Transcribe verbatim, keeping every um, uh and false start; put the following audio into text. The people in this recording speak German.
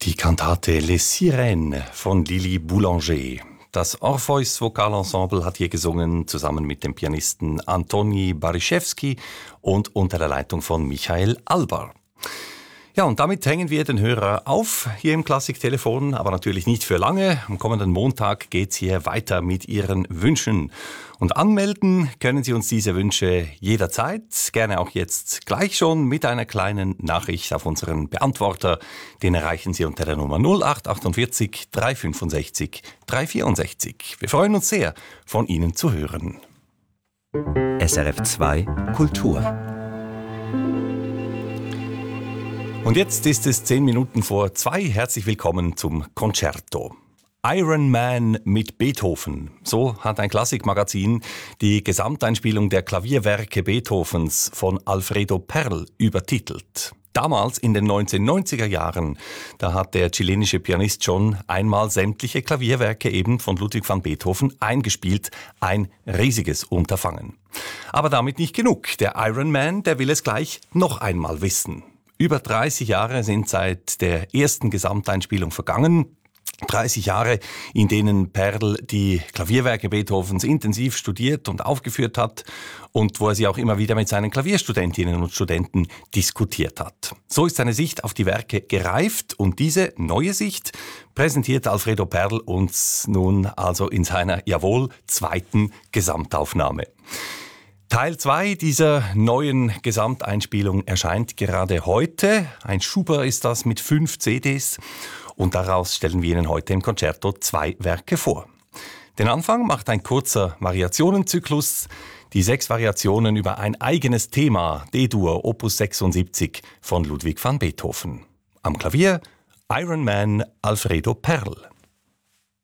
Die Kantate Les Sirènes von Lili Boulanger. Das Orpheus Vokalensemble hat hier gesungen, zusammen mit dem Pianisten Antoni Bariszewski und unter der Leitung von Michael Albar. Ja, und damit hängen wir den Hörer auf hier im Klassiktelefon, aber natürlich nicht für lange. Am kommenden Montag geht's hier weiter mit Ihren Wünschen. Und anmelden können Sie uns diese Wünsche jederzeit, gerne auch jetzt gleich schon mit einer kleinen Nachricht auf unseren Beantworter. Den erreichen Sie unter der Nummer null acht achtundvierzig drei fünfundsechzig drei vierundsechzig. Wir freuen uns sehr, von Ihnen zu hören. S R F zwei Kultur. Und jetzt ist es zehn Minuten vor zwei. Herzlich willkommen zum Concerto. Iron Man mit Beethoven. So hat ein Klassikmagazin die Gesamteinspielung der Klavierwerke Beethovens von Alfredo Perl übertitelt. Damals in den neunzehnhundertneunziger Jahren, da hat der chilenische Pianist schon einmal sämtliche Klavierwerke eben von Ludwig van Beethoven eingespielt. Ein riesiges Unterfangen. Aber damit nicht genug. Der Iron Man, der will es gleich noch einmal wissen. Über dreißig Jahre sind seit der ersten Gesamteinspielung vergangen. dreißig Jahre, in denen Perl die Klavierwerke Beethovens intensiv studiert und aufgeführt hat und wo er sie auch immer wieder mit seinen Klavierstudentinnen und Studenten diskutiert hat. So ist seine Sicht auf die Werke gereift und diese neue Sicht präsentiert Alfredo Perl uns nun also in seiner, jawohl, zweiten Gesamtaufnahme. Teil zwei dieser neuen Gesamteinspielung erscheint gerade heute. Ein Schuber ist das mit fünf C Ds und daraus stellen wir Ihnen heute im Concerto zwei Werke vor. Den Anfang macht ein kurzer Variationenzyklus, die sechs Variationen über ein eigenes Thema, D-Dur Opus sechsundsiebzig von Ludwig van Beethoven. Am Klavier Iron Man Alfredo Perl.